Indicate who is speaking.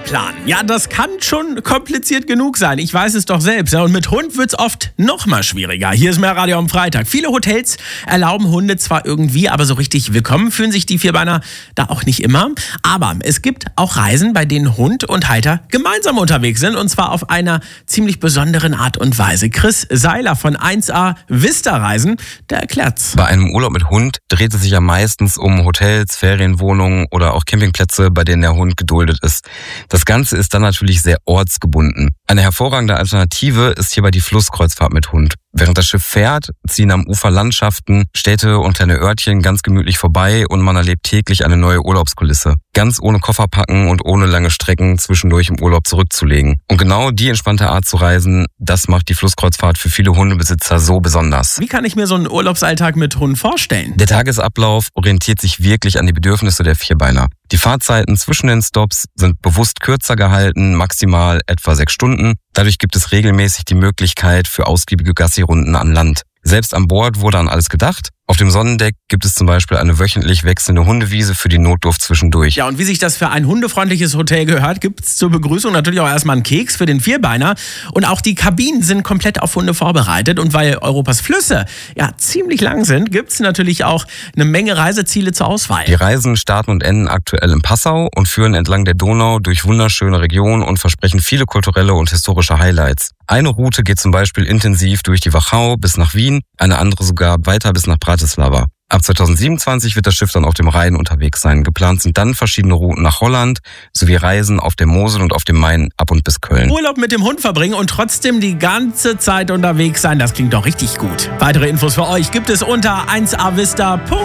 Speaker 1: planen. Ja, das kann schon kompliziert genug sein. Ich weiß es doch selbst. Ja, und mit Hund wird es oft noch mal schwieriger. Hier ist Mehrradio am Freitag. Viele Hotels erlauben Hunde zwar irgendwie, aber so richtig willkommen fühlen sich die Vierbeiner da auch nicht immer. Aber es gibt auch Reisen, bei denen Hund und Halter gemeinsam unterwegs sind. Und zwar auf einer ziemlich besonderen Art und Weise. Chris Seiler von 1A Vista Reisen, der erklärt's.
Speaker 2: Bei einem Urlaub mit Hund dreht es sich ja meistens um Hotels, Ferienwohnungen oder auch Campingplätze, bei denen der Hund geduldet ist. Das Ganze ist dann natürlich sehr ortsgebunden. Eine hervorragende Alternative ist hierbei die Flusskreuzfahrt mit Hund. Während das Schiff fährt, ziehen am Ufer Landschaften, Städte und kleine Örtchen ganz gemütlich vorbei und man erlebt täglich eine neue Urlaubskulisse. Ganz ohne Koffer packen und ohne lange Strecken zwischendurch im Urlaub zurückzulegen. Und genau die entspannte Art zu reisen, das macht die Flusskreuzfahrt für viele Hundebesitzer so besonders.
Speaker 1: Wie kann ich mir so einen Urlaubsalltag mit Hund vorstellen?
Speaker 2: Der Tagesablauf orientiert sich wirklich an die Bedürfnisse der Vierbeiner. Die Fahrzeiten zwischen den Stops sind bewusst kürzer gehalten, maximal etwa 6 Stunden. Dadurch gibt es regelmäßig die Möglichkeit für ausgiebige Gassi-Runden an Land. Selbst an Bord wurde an alles gedacht. Auf dem Sonnendeck gibt es zum Beispiel eine wöchentlich wechselnde Hundewiese für die Notdurft zwischendurch.
Speaker 1: Ja, und wie sich das für ein hundefreundliches Hotel gehört, gibt es zur Begrüßung natürlich auch erstmal einen Keks für den Vierbeiner. Und auch die Kabinen sind komplett auf Hunde vorbereitet. Und weil Europas Flüsse ja ziemlich lang sind, gibt es natürlich auch eine Menge Reiseziele zur Auswahl.
Speaker 2: Die Reisen starten und enden aktuell in Passau und führen entlang der Donau durch wunderschöne Regionen und versprechen viele kulturelle und historische Highlights. Eine Route geht zum Beispiel intensiv durch die Wachau bis nach Wien, eine andere sogar weiter bis nach Bratislava. Ab 2027 wird das Schiff dann auf dem Rhein unterwegs sein. Geplant sind dann verschiedene Routen nach Holland sowie Reisen auf der Mosel und auf dem Main ab und bis Köln.
Speaker 1: Urlaub mit dem Hund verbringen und trotzdem die ganze Zeit unterwegs sein, das klingt doch richtig gut. Weitere Infos für euch gibt es unter 1avista.de.